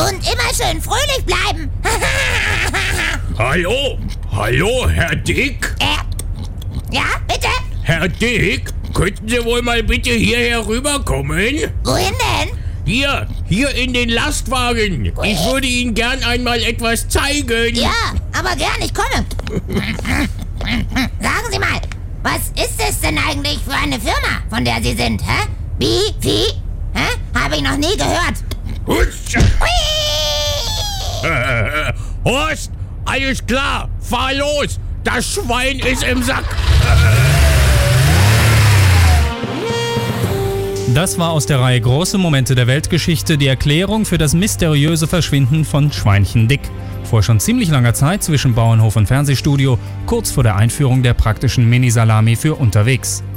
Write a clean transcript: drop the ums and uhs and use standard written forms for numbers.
Und immer schön fröhlich bleiben. Hallo, Herr Dick? Ja, bitte? Herr Dick, könnten Sie wohl mal bitte hierher rüberkommen? Wohin denn? Hier in den Lastwagen. Ich würde Ihnen gern einmal etwas zeigen. Ja, aber gern, ich komme. Sagen Sie mal, was ist es denn eigentlich für eine Firma, von der Sie sind, hä? Bifi? Hä? Habe ich noch nie gehört. Horst, alles klar, fahr los. Das Schwein ist im Sack. Das war aus der Reihe Große Momente der Weltgeschichte die Erklärung für das mysteriöse Verschwinden von Schweinchen Dick. Vor schon ziemlich langer Zeit zwischen Bauernhof und Fernsehstudio, kurz vor der Einführung der praktischen Mini-Salami für unterwegs.